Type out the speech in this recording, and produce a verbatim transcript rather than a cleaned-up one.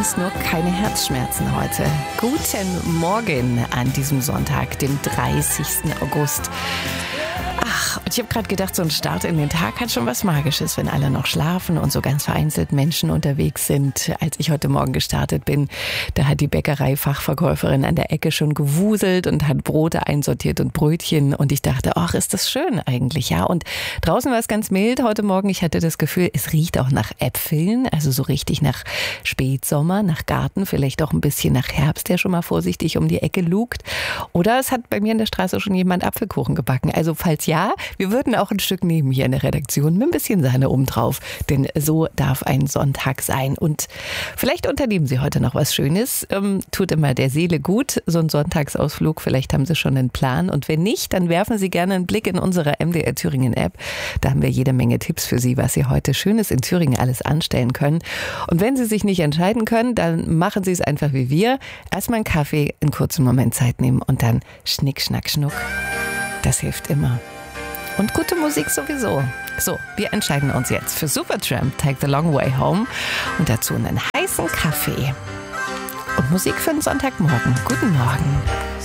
Alles nur keine Herzschmerzen heute. Guten Morgen an diesem Sonntag, dem dreißigsten August. Ach, und ich habe gerade gedacht, so ein Start in den Tag hat schon was Magisches, wenn alle noch schlafen und so ganz vereinzelt Menschen unterwegs sind. Als ich heute Morgen gestartet bin, da hat die Bäckerei-Fachverkäuferin an der Ecke schon gewuselt und hat Brote einsortiert und Brötchen. Und ich dachte, ach, ist das schön eigentlich, ja. Und draußen war es ganz mild heute Morgen. Ich hatte das Gefühl, es riecht auch nach Äpfeln, also so richtig nach Spätsommer, nach Garten, vielleicht auch ein bisschen nach Herbst, der schon mal vorsichtig um die Ecke lugt. Oder es hat bei mir in der Straße schon jemand Apfelkuchen gebacken. Also falls ja, wir würden auch ein Stück nehmen hier in der Redaktion mit ein bisschen Sahne obendrauf, denn so darf ein Sonntag sein. Und vielleicht unternehmen Sie heute noch was Schönes, ähm, tut immer der Seele gut, so ein Sonntagsausflug, vielleicht haben Sie schon einen Plan und wenn nicht, dann werfen Sie gerne einen Blick in unsere M D R Thüringen App, da haben wir jede Menge Tipps für Sie, was Sie heute Schönes in Thüringen alles anstellen können. Und wenn Sie sich nicht entscheiden können, dann machen Sie es einfach wie wir, erstmal einen Kaffee, einen kurzen Moment Zeit nehmen und dann Schnick, Schnack, Schnuck. Das hilft immer. Und gute Musik sowieso. So, wir entscheiden uns jetzt für Supertramp, Take the Long Way Home und dazu einen heißen Kaffee. Und Musik für den Sonntagmorgen. Guten Morgen.